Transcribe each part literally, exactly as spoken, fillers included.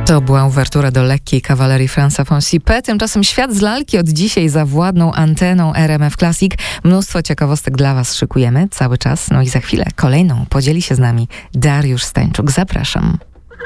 To była uwertura do lekkiej kawalerii Franza Fonsipe. Tymczasem świat z lalki od dzisiaj zawładnął anteną R M F Classic. Mnóstwo ciekawostek dla Was szykujemy cały czas. No i za chwilę kolejną podzieli się z nami Dariusz Stańczuk. Zapraszam.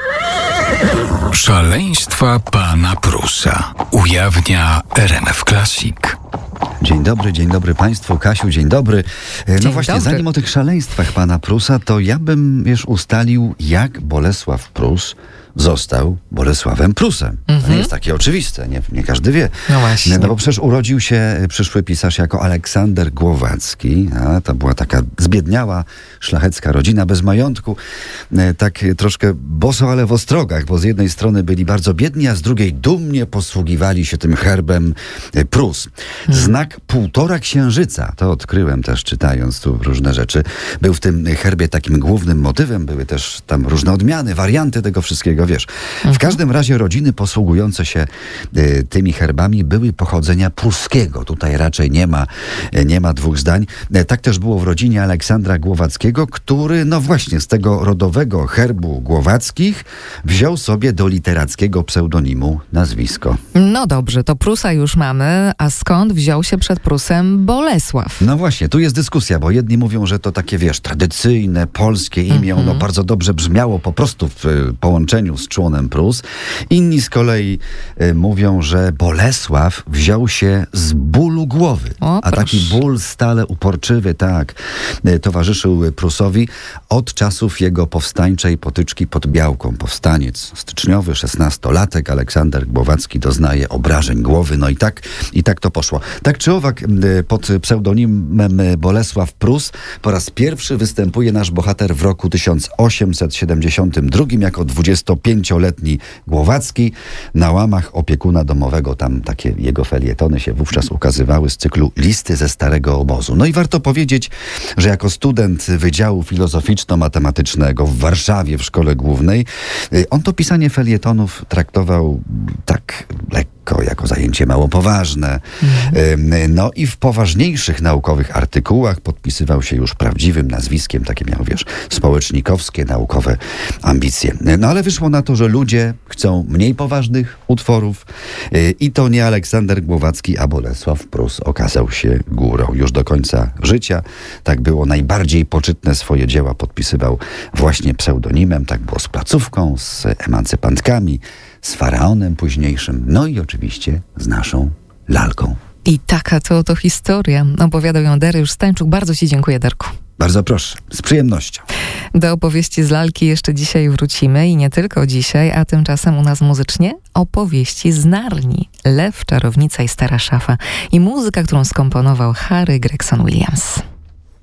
Szaleństwa pana Prusa ujawnia R M F Classic. Dzień dobry, dzień dobry Państwu. Kasiu, dzień dobry. No Dzień właśnie, dobry. zanim o tych szaleństwach pana Prusa, to ja bym, wiesz, ustalił, jak Bolesław Prus został Bolesławem Prusem. Mhm. To nie jest takie oczywiste, nie, nie każdy wie. No właśnie. No bo przecież urodził się przyszły pisarz jako Aleksander Głowacki, a to była taka zbiedniała, szlachecka rodzina bez majątku. E, Tak troszkę boso, ale w ostrogach, bo z jednej strony byli bardzo biedni, a z drugiej dumnie posługiwali się tym herbem e, Prus. Znak półtora księżyca, to odkryłem też czytając tu różne rzeczy, był w tym herbie takim głównym motywem, były też tam różne odmiany, warianty tego wszystkiego, wiesz. W każdym razie rodziny posługujące się y, tymi herbami były pochodzenia pruskiego. Tutaj raczej nie ma, y, nie ma dwóch zdań. Y, tak też było w rodzinie Aleksandra Głowackiego, który, no właśnie, z tego rodowego herbu Głowackich wziął sobie do literackiego pseudonimu nazwisko. No dobrze, to Prusa już mamy, a skąd wziął się przed Prusem Bolesław? No właśnie, tu jest dyskusja, bo jedni mówią, że to takie, wiesz, tradycyjne, polskie imię, ono bardzo dobrze brzmiało po prostu w y, połączeniu z członem Prus. Inni z kolei y, mówią, że Bolesław wziął się z bólu głowy. O, a taki proszę. ból stale uporczywy, tak, y, towarzyszył Prusowi od czasów jego powstańczej potyczki pod Białką. Powstaniec styczniowy, szesnastolatek, Aleksander Głowacki doznaje obrażeń głowy. No i tak, i tak to poszło. Tak czy owak, y, pod pseudonimem Bolesław Prus po raz pierwszy występuje nasz bohater w roku tysiąc osiemset siedemdziesiątym drugim jako dwudziestopięcioletni Głowacki na łamach opiekuna domowego. Tam takie jego felietony się wówczas ukazywały z cyklu Listy ze Starego Obozu. No i warto powiedzieć, że jako student Wydziału Filozoficzno-Matematycznego w Warszawie w Szkole Głównej, y, on to pisanie felietonów traktował tak lekko, jako zajęcie mało poważne. Ym, No i w poważniejszych naukowych artykułach podpisywał się już prawdziwym nazwiskiem, takie miał, wiesz, społecznikowskie, naukowe ambicje. No ale wyszło na to, że ludzie chcą mniej poważnych utworów yy, i to nie Aleksander Głowacki, a Bolesław Prus okazał się górą. Już do końca życia tak było. Najbardziej poczytne swoje dzieła podpisywał właśnie pseudonimem. Tak było z placówką, z emancypantkami, z faraonem późniejszym, no i oczywiście z naszą lalką. I taka to oto historia. Opowiadał ją Dariusz Stańczuk. Bardzo Ci dziękuję, Darku. Bardzo proszę, z przyjemnością. Do opowieści z lalki jeszcze dzisiaj wrócimy i nie tylko dzisiaj, a tymczasem u nas muzycznie opowieści z Narni. Lew, czarownica i stara szafa. I muzyka, którą skomponował Harry Gregson Williams.